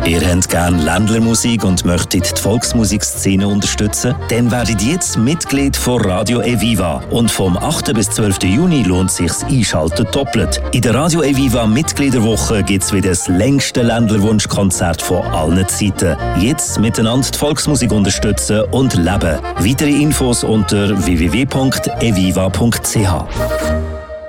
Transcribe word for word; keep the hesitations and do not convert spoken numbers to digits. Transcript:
Ihr habt gerne Ländlermusik und möchtet die Volksmusikszene unterstützen? Dann werdet jetzt Mitglied von Radio Eviva. Und vom achten bis zwölften Juni lohnt sich's Einschalten doppelt. In der Radio Eviva Mitgliederwoche gibt's wieder das längste Ländlerwunschkonzert von allen Zeiten. Jetzt miteinander die Volksmusik unterstützen und leben. Weitere Infos unter w w w punkt eviva punkt c h.